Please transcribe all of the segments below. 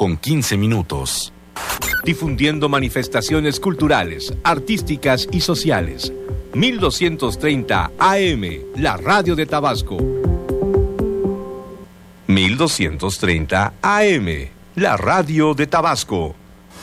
8:15. Difundiendo manifestaciones culturales, artísticas y sociales. 1230 AM, la radio de Tabasco. 1230 AM, la radio de Tabasco.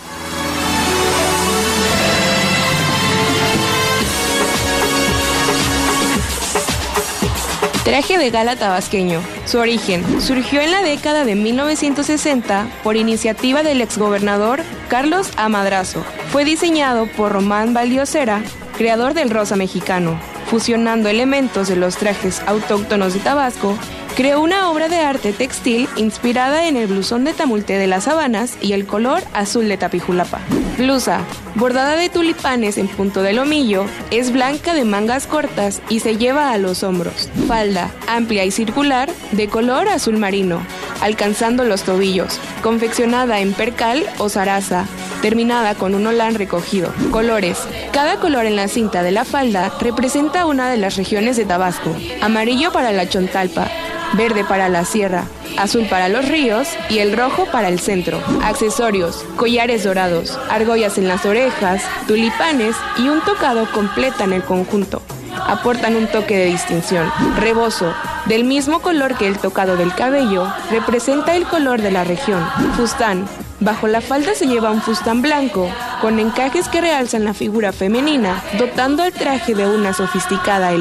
Traje de gala tabasqueño. Su origen surgió en la década de 1960 por iniciativa del exgobernador Carlos A. Madrazo. Fue diseñado por Román Valdioseira, creador del rosa mexicano. Fusionando elementos de los trajes autóctonos de Tabasco, creó una obra de arte textil inspirada en el blusón de tamulte de las Sabanas y el color azul de Tapijulapa. Blusa, bordada de tulipanes en punto de lomillo, es blanca de mangas cortas y se lleva a los hombros. Falda, amplia y circular, de color azul marino, alcanzando los tobillos, confeccionada en percal o zaraza, terminada con un holán recogido. Colores. Cada color en la cinta de la falda representa una de las regiones de Tabasco. Amarillo para la Chontalpa, verde para la sierra, azul para los ríos y el rojo para el centro. Accesorios, collares dorados, argollas en las orejas, tulipanes y un tocado completan el conjunto. Aportan un toque de distinción. Rebozo, del mismo color que el tocado del cabello, representa el color de la región. Fustán. Bajo la falda se lleva un fustán blanco, con encajes que realzan la figura femenina, dotando al traje de una sofisticada